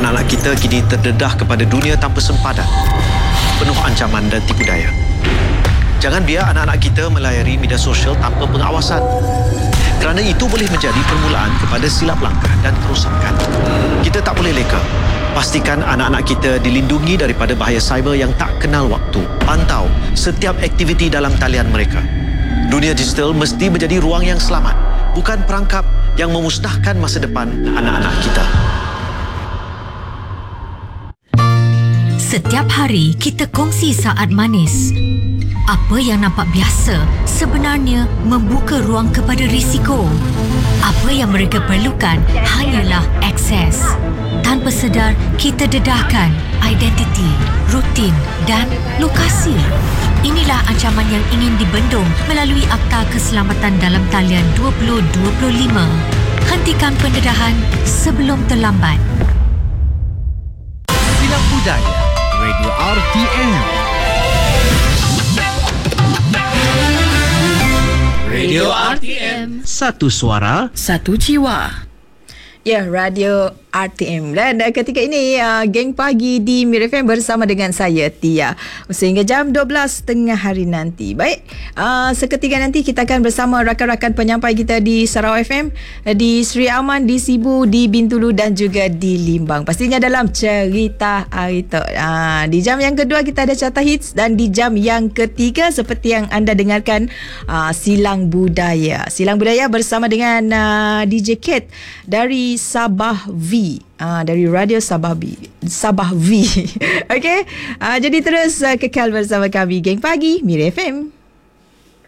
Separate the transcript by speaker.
Speaker 1: Anak-anak kita kini terdedah kepada dunia tanpa sempadan, penuh ancaman dan tipu daya. Jangan biar anak-anak kita melayari media sosial tanpa pengawasan, kerana itu boleh menjadi permulaan kepada silap langkah dan kerosakan. Kita tak boleh leka. Pastikan anak-anak kita dilindungi daripada bahaya cyber yang tak kenal waktu. Pantau setiap aktiviti dalam talian mereka. Dunia digital mesti menjadi ruang yang selamat, bukan perangkap yang memusnahkan masa depan anak-anak kita.
Speaker 2: Setiap hari kita kongsi saat manis. Apa yang nampak biasa sebenarnya membuka ruang kepada risiko. Apa yang mereka perlukan hanyalah akses. Tanpa sedar, kita dedahkan identiti, rutin dan lokasi. Inilah ancaman yang ingin dibendung melalui Akta Keselamatan Dalam Talian 2025. Hentikan pendedahan sebelum terlambat.
Speaker 3: Silang Budaya Radio RTM. Radio RTM. Satu suara,
Speaker 4: satu jiwa. Ya, Radio RTM. Dan ketika ini, Geng Pagi di Mir FM bersama dengan saya, Tia. Sehingga jam 12 tengah hari nanti. Baik, seketika nanti kita akan bersama rakan-rakan penyampai kita di Sarawak FM, di Seri Aman, di Sibu, di Bintulu dan juga di Limbang. Pastinya dalam Cerita Arito. Di jam yang kedua kita ada Carta Hits, dan di jam yang ketiga seperti yang anda dengarkan, Silang Budaya. Silang Budaya bersama dengan DJ Kate dari Sabah V. Dari Radio Sabah V. Okey. Jadi terus kekal bersama kami, Geng Pagi Mir FM.